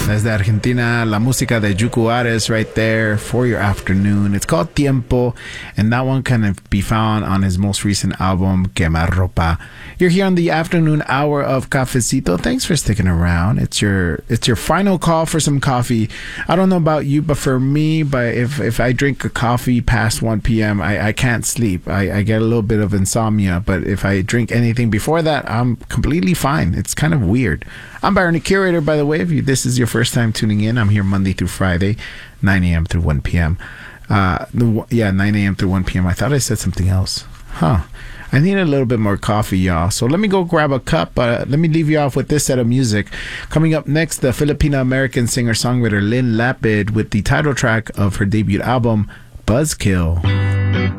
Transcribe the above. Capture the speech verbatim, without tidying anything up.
Desde Argentina, la música de Yuku Ares right there for your afternoon. It's called Tiempo, and that one can be found on his most recent album, Quemarropa. You're here on the afternoon hour of Cafecito. Thanks for sticking around. It's your it's your final call for some coffee. I don't know about you, but for me, but if, if I drink a coffee past one p.m., I, I can't sleep. I, I get a little bit of insomnia, but if I drink anything before that, I'm completely fine. It's kind of weird. I'm Byron, the curator, by the way. If you, this is your first time tuning in, I'm here Monday through Friday, nine a.m. through one p.m. Uh, the, yeah, nine a.m. through one p.m. I thought I said something else. Huh. I need a little bit more coffee, y'all. So let me go grab a cup. Uh, let me leave you off with this set of music. Coming up next, the Filipino-American singer-songwriter Lynn Lapid with the title track of her debut album, Buzzkill.